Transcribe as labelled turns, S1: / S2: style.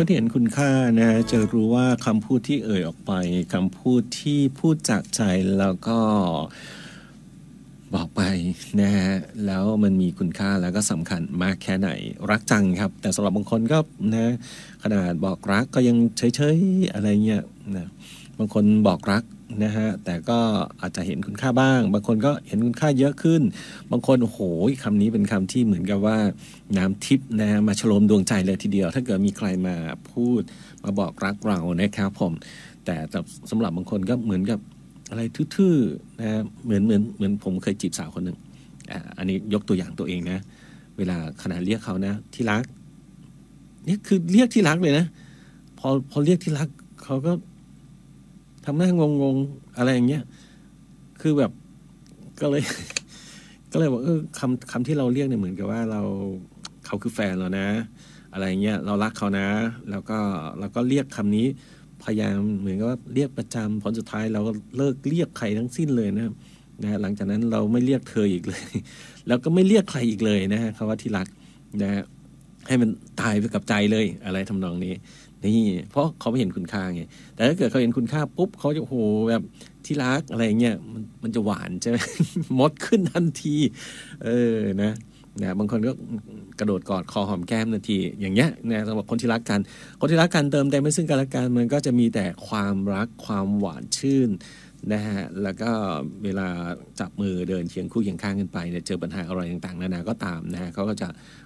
S1: คนที่เห็นคุณค่านะจะรู้ว่าคำพูดที่เอ่ยออกไปคำพูดที่พูดจากใจแล้วก็บอกไปนะฮะแล้วมันมีคุณค่าแล้วก็สำคัญมากแค่ไหนรักจังครับแต่สำหรับบางคนก็นะขนาดบอกรักก็ยังเฉยๆอะไรเงี้ยนะบางคนบอกรักนะฮะแต่ก็อาจจะเห็นคุณค่าบ้างบางคนก็เห็นคุณค่าเยอะขึ้นบางคนโอ้โหคำนี้เป็นคำที่เหมือนกับว่าน้ำทิพย์นะมาฉโลมดวงใจเลยทีเดียวถ้าเกิดมีใครมาพูดมาบอกรักเรานะครับผมแต่สำหรับบางคนก็เหมือนกับอะไรทื่อๆนะเหมือนผมเคยจีบสาวคนหนึ่งอันนี้ยกตัวอย่างตัวเองนะเวลาขณะเรียกเขานะที่รักนี่คือเรียกที่รักเลยนะพอเรียกที่รักเขาก็ทำหน้างงๆอะไรอย่างเงี้ยคือแบบก็เลยก็เลยบอกคำที่เราเรียกเนี่ยเหมือนกับว่าเขาคือแฟนเรานะอะไรเงี้ยเรารักเขานะแล้วก็เรียกคำนี้พยายามเหมือนกับว่าเรียกประจำผลสุดท้ายเราก็เลิกเรียกใครทั้งสิ้นเลยนะหลังจากนั้นเราไม่เรียกเธออีกเลยแล้วก็ไม่เรียกใครอีกเลยนะคำว่าที่รักนะให้มันตายไปกับใจเลยอะไรทำนองนี้นี่เพราะเขาไม่เห็นคุณค่าไงแต่ถ้าเกิดเขาเห็นคุณค่าปุ๊บเขาจะโอ้โหแบบที่รักอะไรเงี้ยมันจะหวานใช่ไหม มดขึ้นทันทีนะบางคนก็กระโดดกอดคอหอมแก้มทันทีอย่างเงี้ยนะสำหรับคนที่รักกันเติมเต็มให้ซึ่งกันและกันมันก็จะมีแต่ความรักความหวานชื่นนะฮะแล้วก็เวลาจับมือเดินเคียงคู่เคียงข้างกันไปเนี่ยเจอปัญหาอะไรต่างๆนานาก็ตามนะฮะเขาก็จะ